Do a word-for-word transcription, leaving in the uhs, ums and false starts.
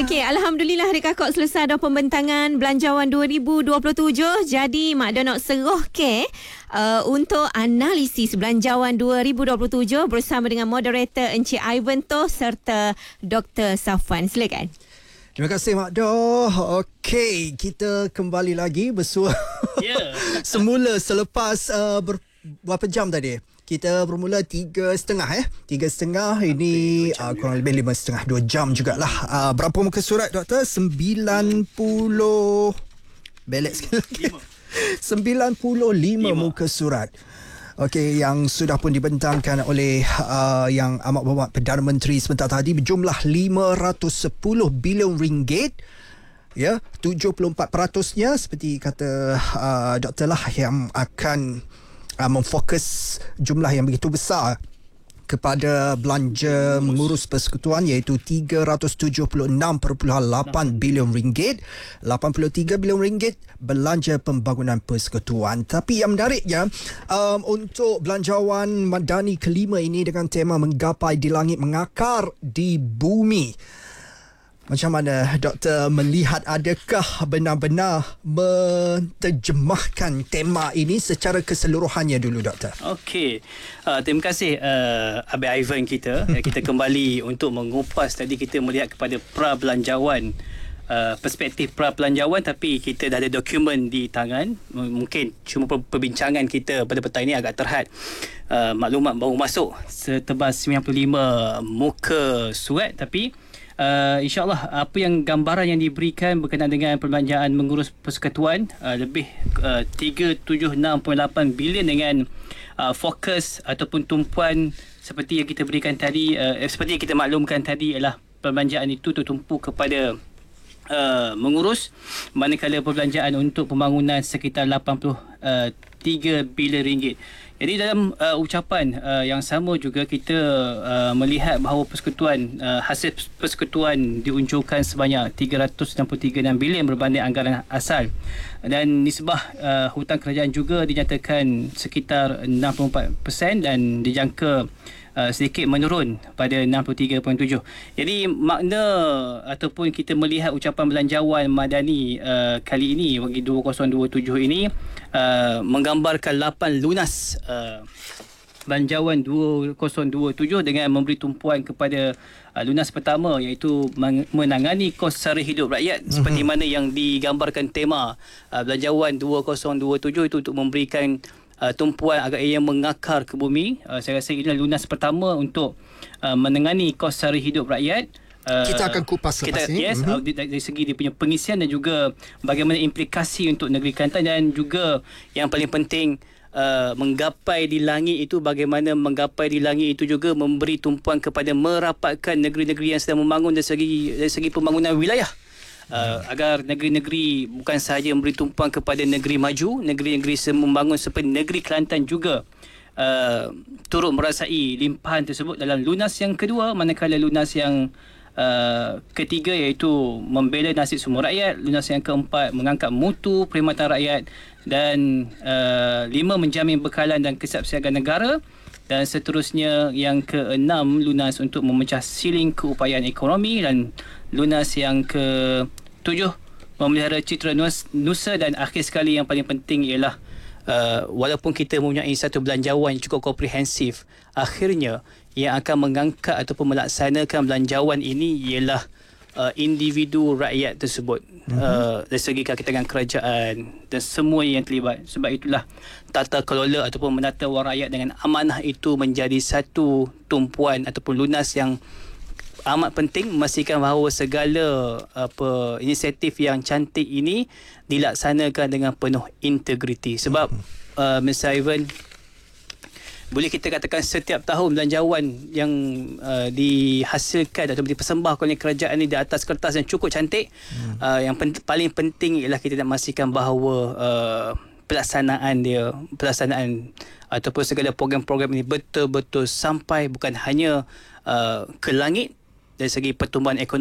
Okey, Alhamdulillah adik kakak selesai dah pembentangan Belanjawan dua ribu dua puluh tujuh. Jadi Mak Don nak seruh ke uh, untuk analisis Belanjawan dua ribu dua puluh tujuh bersama dengan moderator Encik Ivan Toh serta Doktor Safwan. Silakan. Terima kasih Mak Doh. Okey, kita kembali lagi bersua. Ya. Semula selepas uh, ber, berapa jam tadi? Kita bermula tiga setengah eh. Tiga setengah ini uh, kurang lebih lima setengah, dua jam jugalah. Uh, berapa muka surat Doktor? Sembilan puluh. Belak sekali lagi. Sembilan puluh lima muka surat. Okey, yang sudah pun dibentangkan oleh uh, Yang Amat Berhormat Perdana Menteri sebentar tadi berjumlah lima ratus sepuluh bilion ringgit. Ya, tujuh puluh empat peratusnya seperti kata uh, doktor lah yang akan uh, memfokus jumlah yang begitu besar kepada belanja mengurus persekutuan, iaitu tiga ratus tujuh puluh enam perpuluhan lapan bilion ringgit. lapan puluh tiga bilion ringgit belanja pembangunan persekutuan. Tapi yang menariknya, um, untuk belanjawan madani kelima ini dengan tema menggapai di langit mengakar di bumi. Macam mana Doktor melihat, adakah benar-benar menterjemahkan tema ini secara keseluruhannya dulu Doktor? Okey, uh, terima kasih uh, Abang Ivan kita. Kita kembali untuk mengupas. Tadi kita melihat kepada pra-belanjawan, uh, perspektif pra-belanjawan, tapi kita dah ada dokumen di tangan. Mungkin cuma perbincangan kita pada petang ini agak terhad. Uh, maklumat baru masuk setebal sembilan puluh lima muka surat, tapi Uh, InsyaAllah apa yang gambaran yang diberikan berkenaan dengan perbelanjaan mengurus persekutuan uh, lebih uh, tiga ratus tujuh puluh enam perpuluhan lapan bilion dengan uh, fokus ataupun tumpuan seperti yang kita berikan tadi, uh, seperti yang kita maklumkan tadi, ialah perbelanjaan itu tertumpu kepada uh, mengurus, manakala perbelanjaan untuk pembangunan sekitar lapan puluh tiga bilion ringgit. Jadi dalam uh, ucapan uh, yang sama juga kita uh, melihat bahawa persekutuan, uh, hasil persekutuan diunjurkan sebanyak tiga ratus enam puluh tiga enam bilion berbanding anggaran asal, dan nisbah uh, hutang kerajaan juga dinyatakan sekitar enam puluh empat peratus dan dijangka Uh, sedikit menurun pada enam puluh tiga perpuluhan tujuh. Jadi makna ataupun kita melihat ucapan belanjawan madani uh, kali ini bagi dua ribu dua puluh tujuh ini uh, menggambarkan lapan lunas uh, belanjawan dua ribu dua puluh tujuh dengan memberi tumpuan kepada uh, lunas pertama, iaitu menangani kos sara hidup rakyat, mm-hmm. seperti mana yang digambarkan tema uh, belanjawan dua ribu dua puluh tujuh itu untuk memberikan Uh, tumpuan agar ia mengakar ke bumi. Uh, saya rasa inilah lunas pertama untuk uh, menangani kos sara hidup rakyat. Uh, kita akan kupas kita, lepas ini. Yes, mm-hmm. uh, dari, dari segi dia punya pengisian dan juga bagaimana implikasi untuk negeri Kelantan, dan juga yang paling penting uh, menggapai di langit itu, bagaimana menggapai di langit itu juga memberi tumpuan kepada merapatkan negeri-negeri yang sedang membangun dari segi, dari segi pembangunan wilayah. Uh, agar negeri-negeri bukan sahaja memberi tumpuan kepada negeri maju, negeri-negeri membangun seperti negeri Kelantan juga uh, turut merasai limpahan tersebut dalam lunas yang kedua. Manakala lunas yang uh, ketiga iaitu membela nasib semua rakyat, lunas yang keempat mengangkat mutu perkhidmatan rakyat, dan uh, lima menjamin bekalan dan kesiapsiagaan negara, dan seterusnya yang keenam lunas untuk memecah siling keupayaan ekonomi, dan lunas yang ketujuh memelihara citra nusa, dan akhir sekali yang paling penting ialah uh, walaupun kita mempunyai satu belanjawan yang cukup komprehensif, akhirnya yang akan mengangkat ataupun melaksanakan belanjawan ini ialah uh, individu rakyat tersebut, mm-hmm. uh, dari segi kaki tangan kerajaan dan semua yang terlibat. Sebab itulah tata kelola ataupun menata wang rakyat dengan amanah itu menjadi satu tumpuan ataupun lunas yang amat penting, memastikan bahawa segala apa inisiatif yang cantik ini dilaksanakan dengan penuh integriti. Sebab uh, Mister Ivan, boleh kita katakan setiap tahun belanjawan yang uh, dihasilkan atau dipersembahkan oleh kerajaan ini di atas kertas yang cukup cantik, hmm. uh, yang pen- paling penting ialah kita nak memastikan bahawa uh, pelaksanaan dia, pelaksanaan ataupun segala program-program ini betul-betul sampai bukan hanya uh, ke langit dari segi pertumbuhan ekonomi